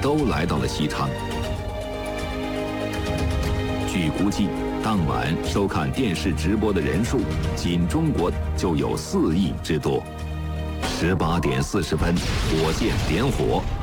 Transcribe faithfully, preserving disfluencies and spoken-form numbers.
都来到了西昌。据估计，当晚收看电视直播的人数，仅中国就有四亿之多。十八点四十分，火箭点火，